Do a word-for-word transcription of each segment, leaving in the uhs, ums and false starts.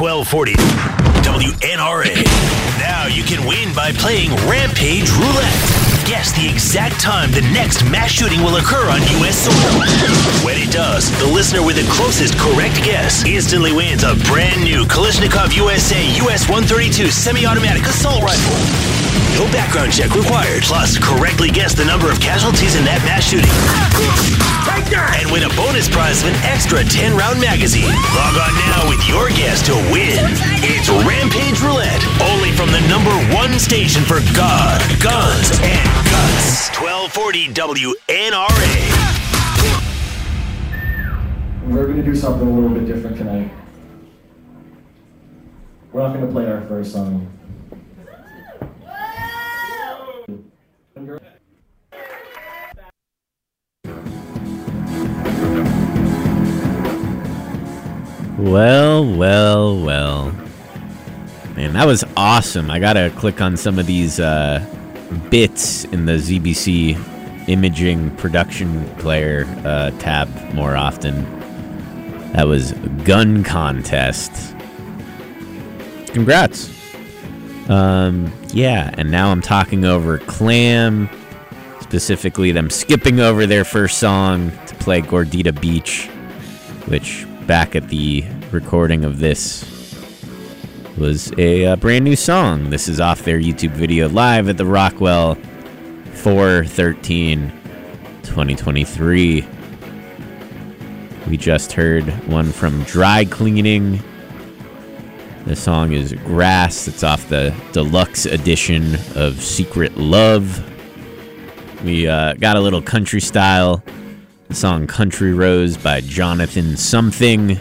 twelve forty W N R A. Now you can win by playing Rampage Roulette. Guess the exact time the next mass shooting will occur on U S soil. When it does, the listener with the closest correct guess instantly wins a brand new Kalashnikov U S A U S one thirty-two semi-automatic assault rifle. No background check required. Plus, correctly guess the number of casualties in that mass shooting. And win a bonus prize of an extra ten-round magazine. Log on now with your guess to win. It's Rampage Roulette, only from the number one station for God, Guns, and Guts. twelve forty W N R A. We're going to do something a little bit different tonight. We're not going to play our first song. Well, well, well. Man, that was awesome. I gotta click on some of these uh, bits in the Z B C imaging production player uh, tab more often. That was Gun Contest. Congrats. Um, yeah, and now I'm talking over Clam, specifically them skipping over their first song to play Gordita Beach, which back at the recording of this was a uh, brand new song. This is off their YouTube video live at the Rockwell four thirteen twenty twenty-three. We just heard one from Dry Cleaning. The song is Grass. It's off the deluxe edition of Secret Love. We uh, got a little country style. The song Country Rose by Jonathan Something.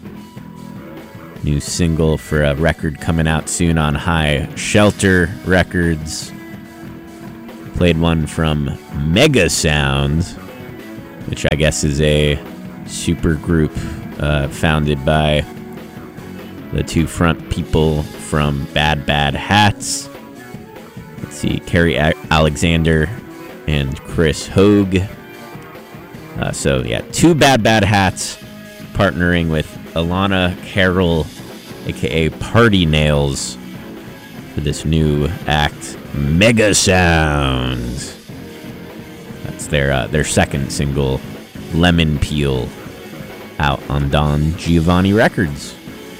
New single for a record coming out soon on High Shelter Records. Played one from Mega Sound, which I guess is a super group uh, founded by the two front people from Bad Bad Hats. Let's see, Carrie a- Alexander and Chris Hogue. Uh, so, yeah, two Bad Bad Hats partnering with Alana Carroll, a k a. Party Nails, for this new act, Mega Sound. That's their uh, their second single, Lemon Peel, out on Don Giovanni Records.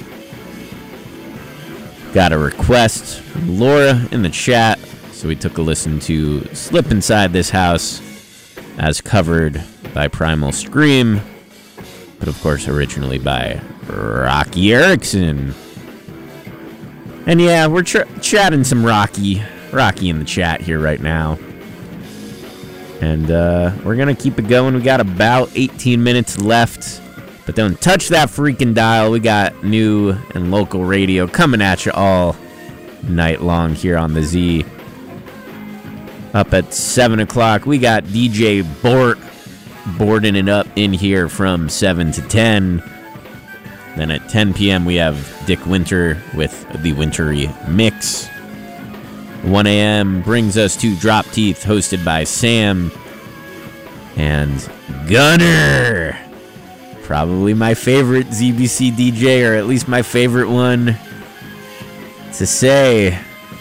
Got a request from Laura in the chat, so we took a listen to Slip Inside This House, as covered by Primal Scream, but of course originally by Rocky Erickson. And yeah, we're ch- chatting some Rocky, Rocky in the chat here right now. And uh, we're going to keep it going. We got about eighteen minutes left. But don't touch that freaking dial. We got new and local radio coming at you all night long here on the Z. Up at seven o'clock, we got D J Bort boarding it up in here from seven to ten. Then at ten p.m., we have Dick Winter with the Wintry Mix. one a.m. brings us to Drop Teeth, hosted by Sam and Gunner. Probably my favorite Z B C D J, or at least my favorite one to say.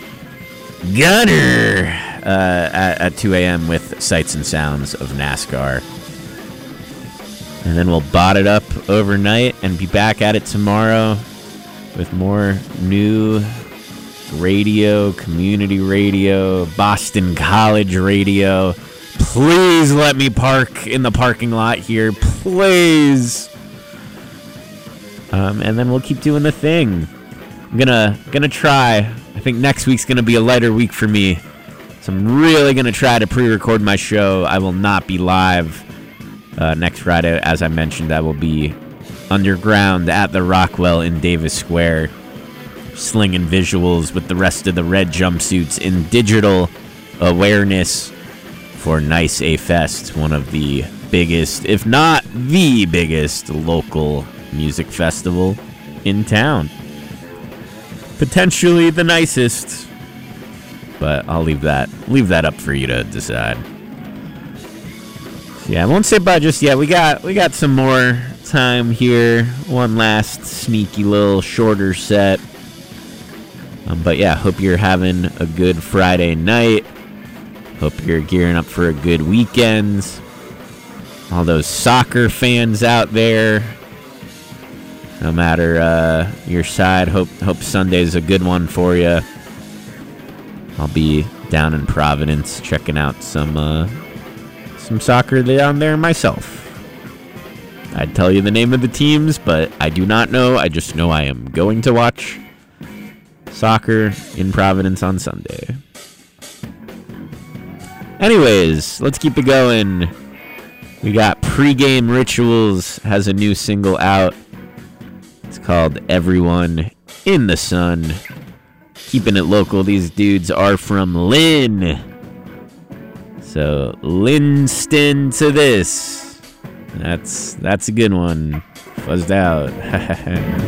Gunner uh, at, at two a.m. with Sights and Sounds of NASCAR. And then we'll bot it up overnight and be back at it tomorrow with more new radio, community radio, Boston College radio. Please let me park in the parking lot here. Please. Um, and then we'll keep doing the thing. I'm gonna gonna try. I think next week's gonna be a lighter week for me. So I'm really gonna try to pre-record my show. I will not be live uh, next Friday. As I mentioned, I will be underground at the Rockwell in Davis Square, slinging visuals with the rest of the red jumpsuits in digital awareness for Nice A Fest, one of the biggest, if not the biggest, local music festival in town. Potentially the nicest, but I'll leave that leave that up for you to decide. So yeah, I won't say bye just yet. We got we got some more time here. One last sneaky little shorter set. Um, but yeah, hope you're having a good Friday night. Hope you're gearing up for a good weekend. All those soccer fans out there, no matter uh, your side, hope hope Sunday's a good one for you. I'll be down in Providence checking out some uh, some soccer down there myself. I'd tell you the name of the teams, but I do not know. I just know I am going to watch soccer in Providence on Sunday. Anyways, let's keep it going. We got Pregame Rituals has a new single out. It's called Everyone in the Sun. Keeping it local, these dudes are from Lynn. So, Linston to this. That's that's a good one. Fuzzed out.